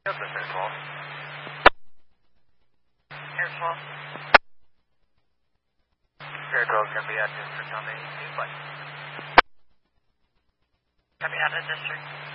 Douglas Air 12. Air 12. Air 12 is going to be at District on the 18 flight. Coming out of district.